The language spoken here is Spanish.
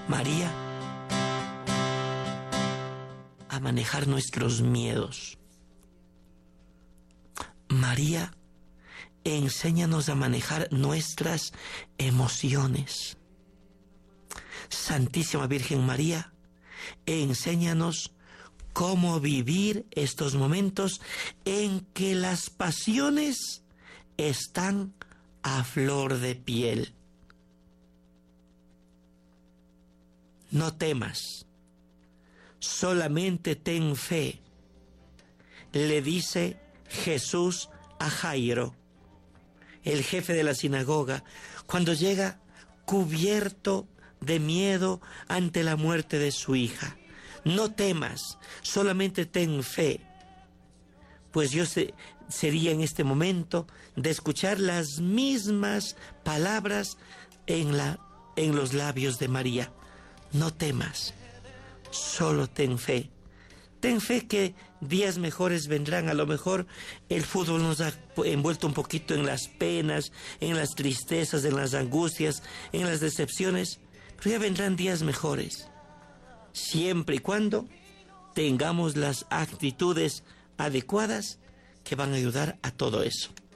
María, a manejar nuestros miedos. María, enséñanos a manejar nuestras emociones. Santísima Virgen María, enséñanos cómo vivir estos momentos en que las pasiones están a flor de piel. No temas, solamente ten fe, le dice Jesús a Jairo, el jefe de la sinagoga, cuando llega cubierto de miedo ante la muerte de su hija. No temas, solamente ten fe. Pues yo sería en este momento de escuchar las mismas palabras en los labios de María. No temas, solo ten fe. Ten fe que días mejores vendrán. A lo mejor el fútbol nos ha envuelto un poquito en las penas, en las tristezas, en las angustias, en las decepciones, pero ya vendrán días mejores, siempre y cuando tengamos las actitudes adecuadas que van a ayudar a todo eso.